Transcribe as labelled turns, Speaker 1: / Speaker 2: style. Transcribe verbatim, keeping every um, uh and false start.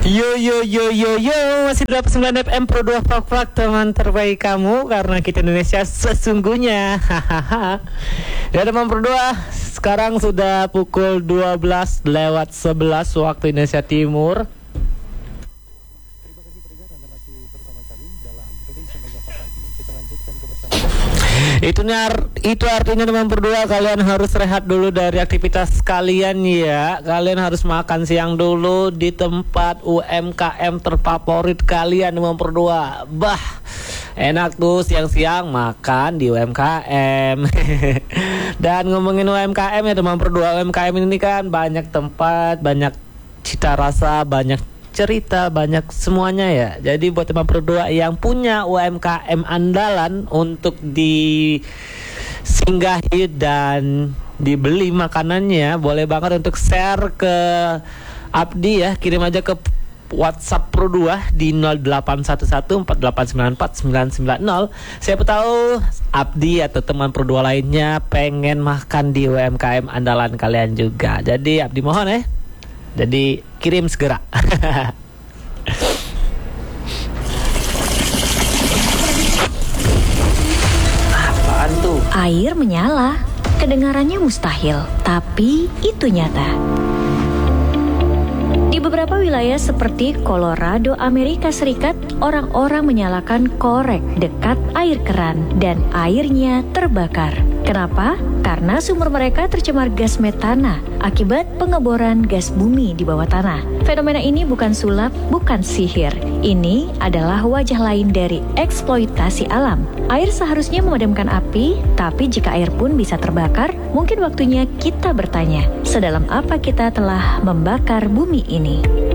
Speaker 1: Yo yo yo yo yo, masih delapan puluh sembilan F M Pro dua Frak Frak, teman terbaik kamu, karena kita Indonesia sesungguhnya. Hahaha. Ya teman Pro dua, sekarang sudah pukul dua belas lewat sebelas waktu Indonesia Timur. Itu itu artinya teman berdua, kalian harus rehat dulu dari aktivitas kalian ya. Kalian harus makan siang dulu di tempat U M K M terfavorit kalian teman berdua. Bah, enak tuh siang-siang makan di U M K M. Dan ngomongin U M K M ya teman berdua, U M K M ini kan banyak tempat, banyak cita rasa, banyak cerita, banyak semuanya ya. Jadi buat teman berdua yang punya U M K M andalan untuk disinggahi dan dibeli makanannya, boleh banget untuk share ke Abdi ya. Kirim aja ke WhatsApp Pro dua di nol delapan satu satu empat delapan sembilan empat sembilan sembilan nol. Siapa tahu Abdi atau teman Pro dua lainnya pengen makan di U M K M andalan kalian juga. Jadi Abdi mohon ya, jadi kirim segera. Apaan tuh?
Speaker 2: Air menyala. Kedengarannya mustahil, tapi itu nyata. Di beberapa wilayah seperti Colorado, Amerika Serikat, orang-orang menyalakan korek dekat air keran dan airnya terbakar. Kenapa? Karena sumur mereka tercemar gas metana akibat pengeboran gas bumi di bawah tanah. Fenomena ini bukan sulap, bukan sihir. Ini adalah wajah lain dari eksploitasi alam. Air seharusnya memadamkan api, tapi jika air pun bisa terbakar, mungkin waktunya kita bertanya, sedalam apa kita telah membakar bumi ini?